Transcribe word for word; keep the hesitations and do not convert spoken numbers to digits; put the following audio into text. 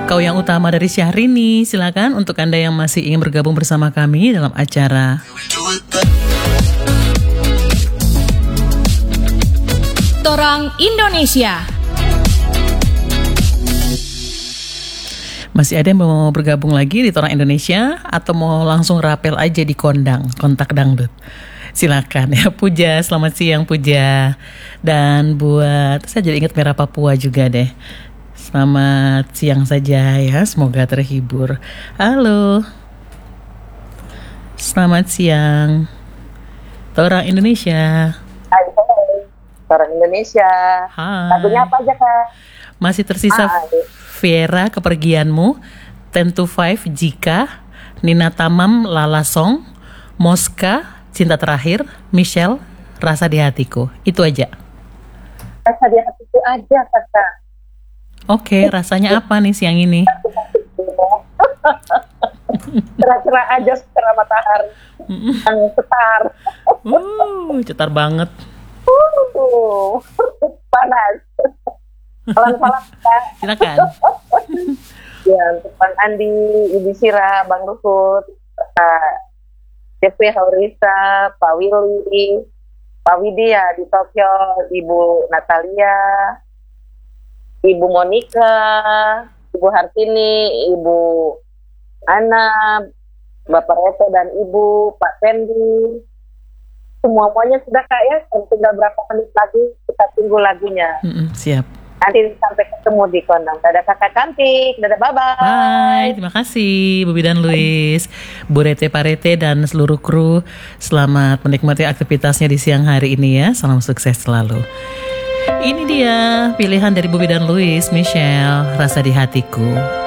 Kau yang utama dari Syahrini. Silakan untuk Anda yang masih ingin bergabung bersama kami dalam acara Torang Indonesia. Masih ada yang mau bergabung lagi di Torang Indonesia atau mau langsung rapel aja di kondang, kontak dangdut? Silakan ya. Puja, selamat siang Puja. Dan buat, saya jadi ingat Merah Papua juga deh. Selamat siang saja ya, semoga terhibur. Halo. Selamat siang. Torang Indonesia. Hai, hai. Torang Indonesia. Hai. Lagunya apa aja, Kak? Masih tersisa Hai. Viera Kepergianmu, Ten to Five Jika, Nina Tamam Lala Song, Mosca Cinta Terakhir, Michelle Rasa di Hatiku. Itu aja. Rasa di Hatiku aja, Kakak. Oke, rasanya apa nih siang ini? Cerah-cerah aja secara matahari. Yang cetar. Uh, cetar banget. Uh, panas. Salam-salam, Kak. Silakan. Ya, untuk Bang Andi, Ibu Sira, Bang Ruhut, Kak Devi Haurisa, Pak Willy, Pak Widya di Tokyo, Ibu Natalia, Ibu Monica, Ibu Hartini, Ibu Ana, Bapak Reto dan Ibu, Pak Fendi. Semua-muanya sudah, Kak, ya. Tinggal berapa menit lagi kita tunggu lagunya. Mm-mm, siap. Nanti sampai ketemu di kondang. Dadah kakak cantik, dadah bye-bye. Bye, terima kasih Bobi dan Luis, Bu Rete, Pak Rete, dan seluruh kru. Selamat menikmati aktivitasnya di siang hari ini ya. Salam sukses selalu. Ini dia pilihan dari Bobi dan Luis, Michelle, Rasa di Hatiku.